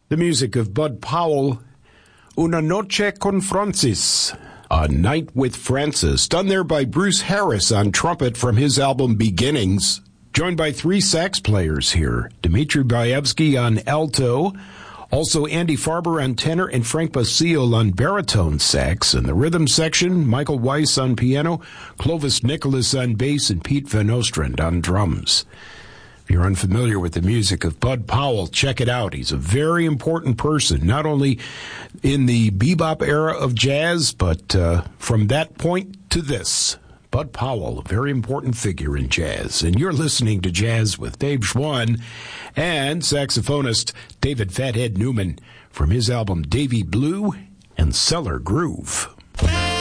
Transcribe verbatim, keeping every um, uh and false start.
The music of Bud Powell, Una Noche con Francis, A Night with Francis, done there by Bruce Harris on trumpet from his album Beginnings, joined by three sax players here, Dmitry Baevsky on alto, also Andy Farber on tenor and Frank Basile on baritone sax. In the rhythm section, Michael Weiss on piano, Clovis Nicholas on bass, and Pete Van Ostrand on drums. If you're unfamiliar with the music of Bud Powell, check it out. He's a very important person, not only in the bebop era of jazz, but uh, from that point to this. Bud Powell, a very important figure in jazz. And you're listening to Jazz with Dave Schwann and saxophonist David Fathead Newman from his album Davy Blue and Cellar Groove.